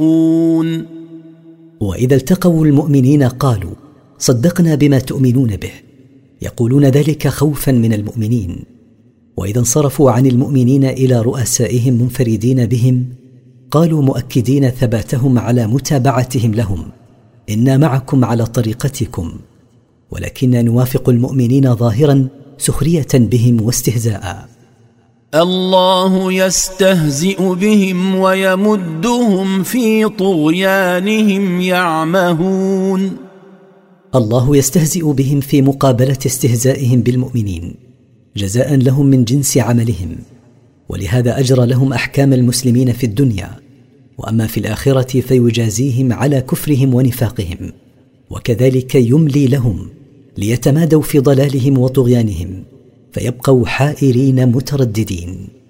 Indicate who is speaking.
Speaker 1: وإذا التقوا المؤمنين قالوا صدقنا بما تؤمنون به، يقولون ذلك خوفا من المؤمنين. وإذا انصرفوا عن المؤمنين إلى رؤسائهم منفردين بهم قالوا مؤكدين ثباتهم على متابعتهم لهم: إنا معكم على طريقتكم، ولكن نوافق المؤمنين ظاهرا سخرية بهم واستهزاء.
Speaker 2: الله يستهزئ بهم ويمدهم في طغيانهم يعمهون.
Speaker 1: الله يستهزئ بهم في مقابلة استهزائهم بالمؤمنين جزاء لهم من جنس عملهم، ولهذا أجرى لهم أحكام المسلمين في الدنيا، وأما في الآخرة فيجازيهم على كفرهم ونفاقهم، وكذلك يملي لهم ليتمادوا في ضلالهم وطغيانهم فيبقوا حائرين مترددين.